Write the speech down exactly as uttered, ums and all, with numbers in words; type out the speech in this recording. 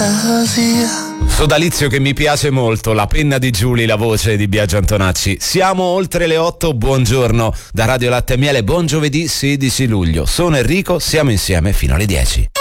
fantasia. Sodalizio che mi piace molto, la penna di Giulia, la voce di Biagio Antonacci. Siamo oltre le otto, buongiorno da Radio Latte e Miele, buon giovedì sedici luglio. Sono Enrico, siamo insieme fino alle dieci.